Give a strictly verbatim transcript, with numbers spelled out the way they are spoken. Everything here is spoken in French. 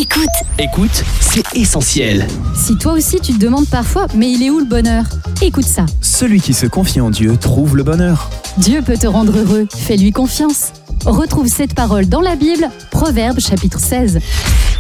Écoute. Écoute, c'est essentiel. Si toi aussi tu te demandes parfois, mais il est où le bonheur ? Écoute ça. Celui qui se confie en Dieu trouve le bonheur. Dieu peut te rendre heureux, fais-lui confiance. Retrouve cette parole dans la Bible, Proverbes chapitre seize.